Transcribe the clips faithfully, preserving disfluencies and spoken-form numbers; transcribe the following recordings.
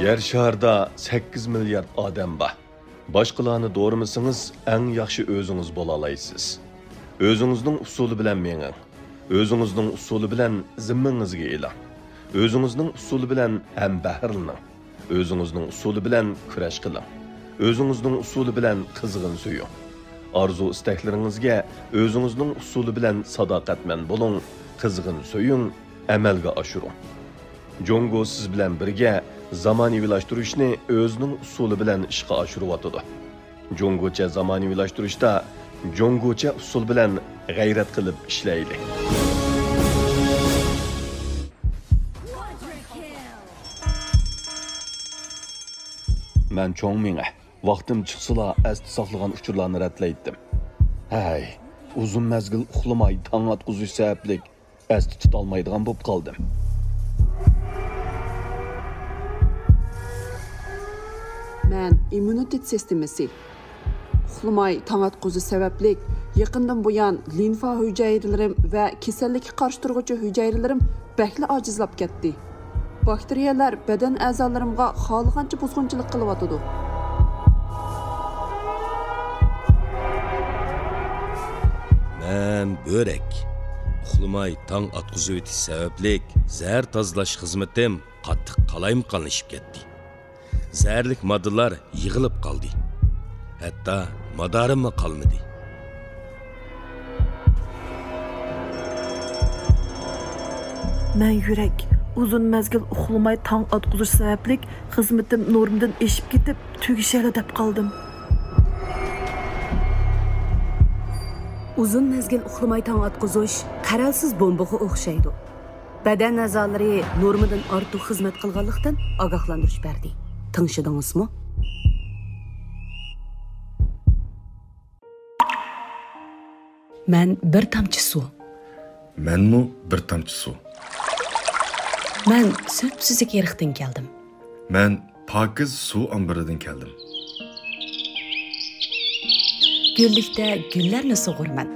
Yer şarda sakkiz milliard odam bor. Boshqalarni do'rimisangiz, eng yaxshi o'zingiz bo'la olasiz. O'zingizning usuli bilan menging. O'zingizning usuli bilan zimmangizga eling. O'zingizning usuli bilan ham bahrlaning. O'zingizning usuli bilan kurash qiling. O'zingizning usuli bilan qizg'in suying. Arzu istaklaringizga o'zingizning usuli bilan sadoqatman bo'ling, qizg'in suying, amalga oshiring. Jongo siz bilan birga zamonaviylashtirishni o'zining usuli bilan ishga oshiryotdi. Jongocha zamonaviylashtirishda jongocha usul bilan g'ayrat qilib ishlaylik. Men cho'ng menga vaqtim chiqsala asti saqlagan uchurlarni ratlaydim. Hay, uzun mezgil uxlamay tong atquzish sababli asti tutolmaydigan bo'lib qoldim. Men immunitet sistemasi uxlamay tong atquzish sababli yaqindan buyon limfa hujayralarim va kasallikka qarshi turuvchi hujayralarim bakli ojizlab ketdi. Bakteriyalar badan a'zolarimga xohlagancha buzg'unchilik qilyotdi. Men börek. Uxlamay tong atquzish o'tish sababli zahar tozalash xizmatim qattiq qalayimqanlashib ketdi. Zərlik moddalar yığılıb qaldı. Hətta madarimmi qalmadı. Mən yürək uzun məzgil uxlamay tong atquzish sababli xizmatim normdan eşib ketib tugishali deb qaldım. Uzun mezgil uxlamay tong atquzish qaralsiz bombaga o'xshaydi. Badan a'zolari normadan ortiq xizmat qilganlikdan ogohlantirish berdi. Tanışdыңızmı? Ben bir tamçı su. Ben mi bir tamçı su? Ben sötpsüzlük yerikten geldim. Ben pakiz su ambırıdan geldim. Güllikte güllerini soğurman.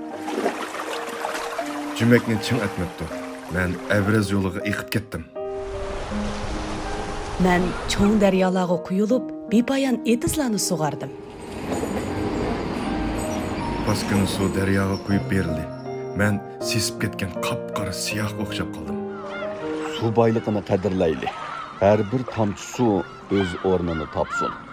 Cümekni çın etmekti. Ben evrez yoluga yıkıp gittim. Ben çoğun deryalığa kuyulup bepayan etizlarını soğardım. Baskını su deryaga kuyup berildi. Ben sesip ketken kapkara siyah okşap kaldım. Su boyligini qadrlaylik. Har bir tomchi suv o'z o'rnini topsin.